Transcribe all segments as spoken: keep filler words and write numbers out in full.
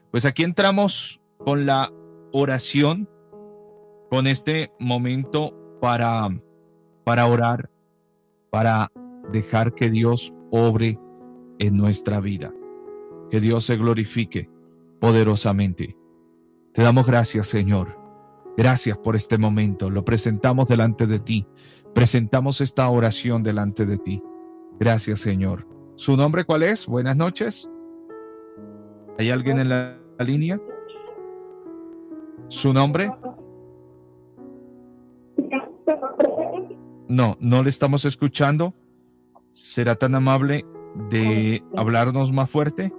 Pues aquí entramos con la oración, con este momento para, para orar, para dejar que Dios obre en nuestra vida, que Dios se glorifique poderosamente. Te damos gracias, Señor. Gracias por este momento. Lo presentamos delante de ti. Presentamos esta oración delante de ti. Gracias, Señor. ¿Su nombre cuál es? Buenas noches. ¿Hay alguien en la línea? ¿Su nombre? No, no le estamos escuchando. ¿Será tan amable de hablarnos más fuerte?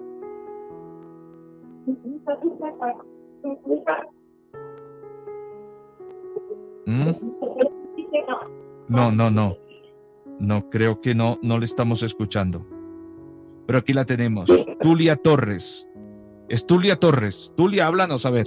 ¿Mm? No, no, no. No, creo que no, no le estamos escuchando. Pero aquí la tenemos. Tulia Torres. Es Tulia Torres. Tulia, háblanos, a ver.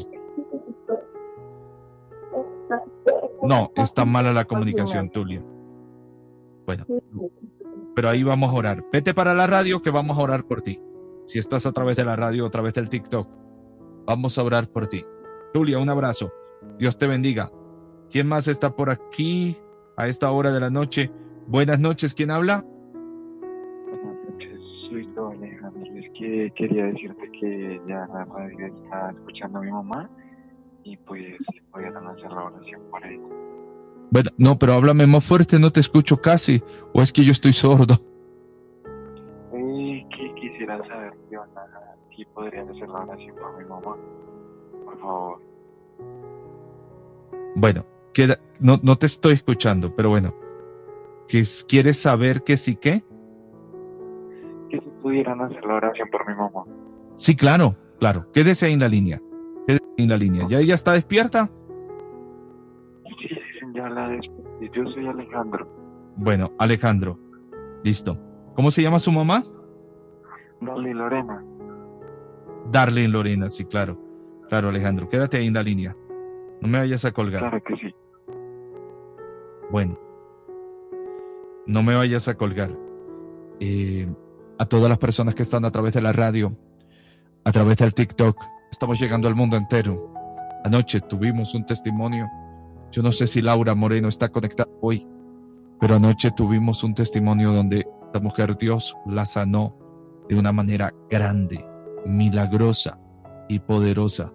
No, está mala la comunicación, Tulia. Bueno, pero ahí vamos a orar. Vete para la radio que vamos a orar por ti. Si estás a través de la radio o a través del TikTok, vamos a orar por ti. Tulia, un abrazo. Dios te bendiga. ¿Quién más está por aquí a esta hora de la noche? Buenas noches, ¿quién habla? Buenas noches, soy yo, Alejandro. Es que quería decirte que ya la radio está escuchando a mi mamá y pues si pudieran hacer la oración por ella. Bueno, no, pero háblame más fuerte, no te escucho casi. ¿O es que yo estoy sordo? Eh, que quisiera saber qué onda, si podrían hacer la oración por mi mamá, por favor. Bueno, queda, no, no te estoy escuchando, pero bueno. ¿Quieres saber que sí qué? Que si pudieran hacer la oración por mi mamá. Sí, claro, claro. Quédese ahí en la línea. Quédese ahí en la línea. ¿Ya ella está despierta? Sí, sí, ya la desperté. Yo soy Alejandro. Bueno, Alejandro. Listo. ¿Cómo se llama su mamá? Darly Lorena. Darlene Lorena, sí, claro. Claro, Alejandro. Quédate ahí en la línea. No me vayas a colgar. Claro que sí. Bueno. No me vayas a colgar. Eh, a todas las personas que están a través de la radio, a través del TikTok, estamos llegando al mundo entero. Anoche tuvimos un testimonio. Yo no sé si Laura Moreno está conectada hoy, pero anoche tuvimos un testimonio donde la mujer Dios la sanó de una manera grande, milagrosa y poderosa.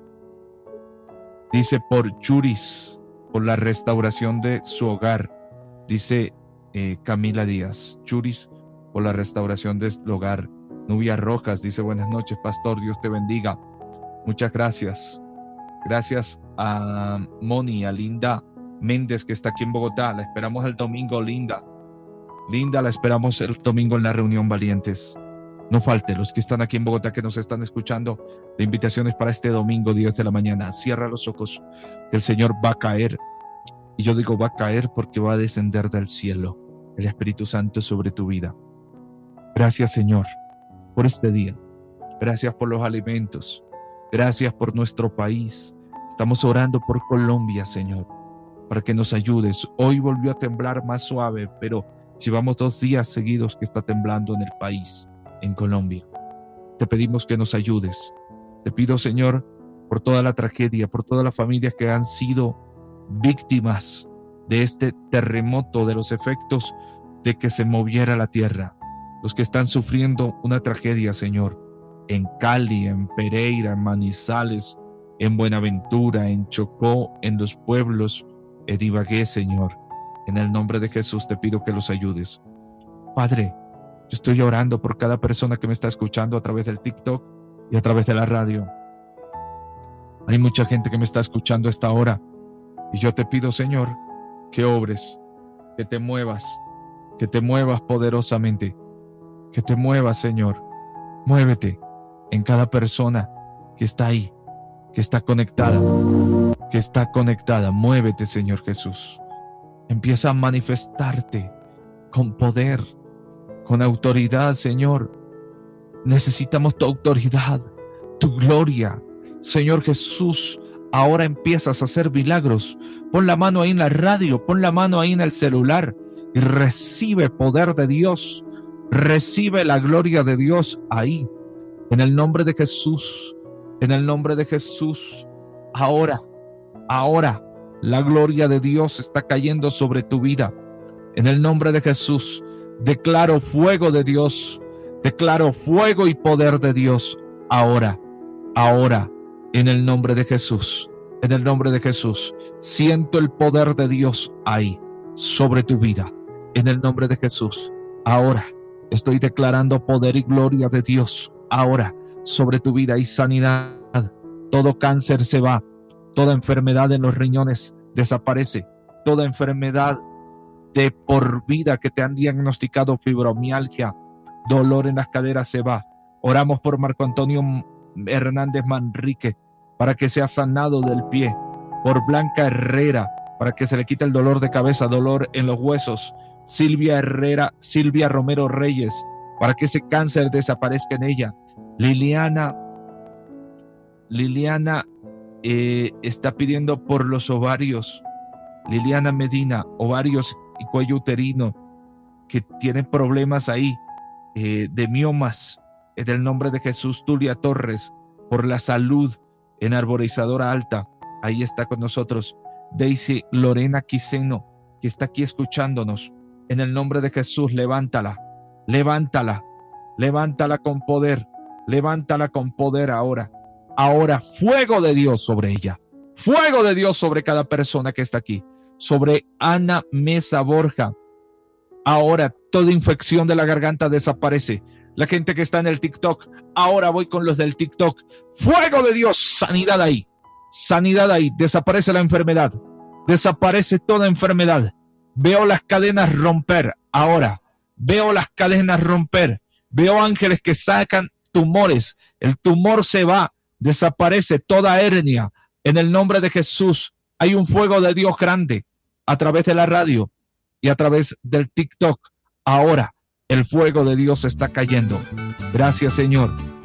Dice por Churis, por la restauración de su hogar. Dice Eh, Camila Díaz, Churis, por la restauración del hogar. Nubia Rojas dice buenas noches, pastor, Dios te bendiga. Muchas gracias. Gracias a Moni, a Linda Méndez, que está aquí en Bogotá. La esperamos el domingo, Linda. Linda, la esperamos el domingo en la reunión Valientes. No falte, los que están aquí en Bogotá, que nos están escuchando, la invitación es para este domingo, diez de la mañana. Cierra los ojos, que el Señor va a caer. Y yo digo va a caer porque va a descender del cielo el Espíritu Santo sobre tu vida. Gracias, Señor, por este día. Gracias por los alimentos. Gracias por nuestro país. Estamos orando por Colombia, Señor, para que nos ayudes. Hoy volvió a temblar más suave, pero llevamos dos días seguidos que está temblando en el país, en Colombia. Te pedimos que nos ayudes. Te pido, Señor, por toda la tragedia, por todas las familias que han sido víctimas de este terremoto, de los efectos de que se moviera la tierra, los que están sufriendo una tragedia, Señor, en Cali, en Pereira, en Manizales, en Buenaventura, en Chocó, en los pueblos, en Ibagué, Señor. En el nombre de Jesús te pido que los ayudes. Padre, yo estoy orando por cada persona que me está escuchando a través del TikTok y a través de la radio. Hay mucha gente que me está escuchando a esta hora. Y yo te pido, Señor, que obres, que te muevas, que te muevas poderosamente, que te muevas, Señor. Muévete en cada persona que está ahí, que está conectada, que está conectada. Muévete, Señor Jesús. Empieza a manifestarte con poder, con autoridad, Señor. Necesitamos tu autoridad, tu gloria, Señor Jesús. Ahora empiezas a hacer milagros. Pon la mano ahí en la radio, pon la mano ahí en el celular y recibe poder de Dios. Recibe la gloria de Dios ahí. En el nombre de Jesús, En el nombre de Jesús, ahora, ahora, la gloria de Dios está cayendo sobre tu vida. En el nombre de Jesús, declaro fuego de Dios, declaro fuego y poder de Dios. Ahora, ahora, en el nombre de Jesús, en el nombre de Jesús, siento el poder de Dios ahí, sobre tu vida. En el nombre de Jesús, ahora, estoy declarando poder y gloria de Dios, ahora, sobre tu vida y sanidad. Todo cáncer se va, toda enfermedad en los riñones desaparece, toda enfermedad de por vida que te han diagnosticado, fibromialgia, dolor en las caderas, se va. Oramos por Marco Antonio Hernández Manrique para que sea sanado del pie, por Blanca Herrera para que se le quite el dolor de cabeza, dolor en los huesos, Silvia Herrera, Silvia Romero Reyes, para que ese cáncer desaparezca en ella. Liliana, Liliana eh, está pidiendo por los ovarios. Liliana Medina, ovarios y cuello uterino, que tienen problemas ahí, eh, de miomas. En el nombre de Jesús. Tulia Torres, por la salud en Arborizadora Alta, ahí está con nosotros. Daisy Lorena Quiseno, que está aquí escuchándonos. En el nombre de Jesús, levántala, levántala, levántala con poder, levántala con poder ahora. Ahora, fuego de Dios sobre ella, fuego de Dios sobre cada persona que está aquí, sobre Ana Mesa Borja. Ahora, toda infección de la garganta desaparece. La gente que está en el TikTok, ahora voy con los del TikTok. Fuego de Dios, sanidad ahí, sanidad ahí, desaparece la enfermedad, desaparece toda enfermedad. Veo las cadenas romper ahora, veo las cadenas romper, veo ángeles que sacan tumores, el tumor se va, desaparece toda hernia. En el nombre de Jesús, hay un fuego de Dios grande a través de la radio y a través del TikTok. Ahora el fuego de Dios está cayendo. Gracias, Señor.